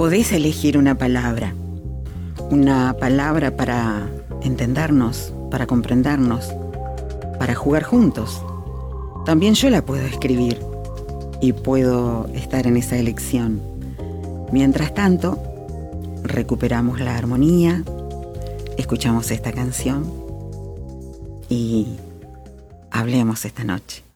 podés elegir una palabra para entendernos, para comprendernos, para jugar juntos. También yo la puedo escribir y puedo estar en esa elección. Mientras tanto, recuperamos la armonía, escuchamos esta canción y hablemos esta noche.